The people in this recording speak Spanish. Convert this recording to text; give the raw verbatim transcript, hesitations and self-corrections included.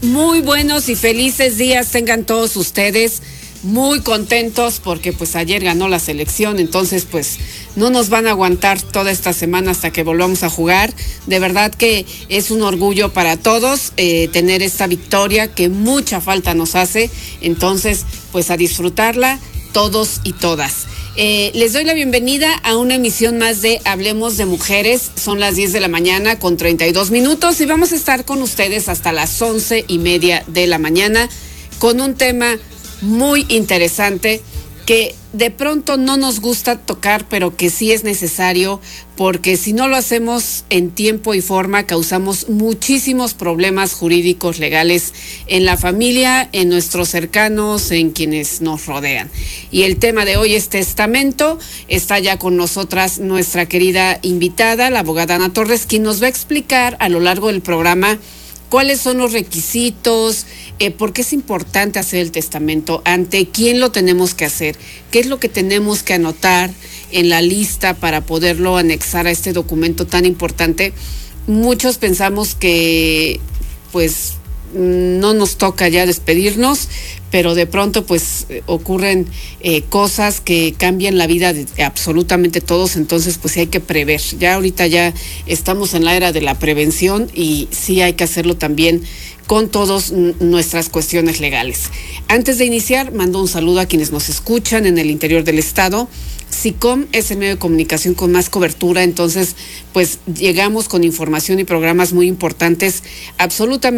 Muy buenos y felices días tengan todos ustedes, muy contentos porque pues ayer ganó la selección, entonces pues no nos van a aguantar toda esta semana hasta que volvamos a jugar. De verdad que es un orgullo para todos eh, tener esta victoria que mucha falta nos hace, entonces pues a disfrutarla todos y todas. Eh, les doy la bienvenida a una emisión más de Hablemos de Mujeres. Son las diez de la mañana con treinta y dos minutos y vamos a estar con ustedes hasta las once y media de la mañana con un tema muy interesante que de pronto no nos gusta tocar, pero que sí es necesario, porque si no lo hacemos en tiempo y forma, causamos muchísimos problemas jurídicos, legales, en la familia, en nuestros cercanos, en quienes nos rodean. Y el tema de hoy es testamento. Está ya con nosotras nuestra querida invitada, la abogada Ana Torres, quien nos va a explicar a lo largo del programa cuáles son los requisitos, eh, por qué es importante hacer el testamento, ante quién lo tenemos que hacer, qué es lo que tenemos que anotar en la lista para poderlo anexar a este documento tan importante. Muchos pensamos que pues no nos toca ya despedirnos, pero de pronto pues ocurren eh, cosas que cambian la vida de absolutamente todos, entonces pues sí hay que prever. Ya ahorita ya estamos en la era de la prevención y sí hay que hacerlo también con todas nuestras cuestiones legales. Antes de iniciar, mando un saludo a quienes nos escuchan en el interior del estado. SICOM es el medio de comunicación con más cobertura, entonces pues llegamos con información y programas muy importantes absolutamente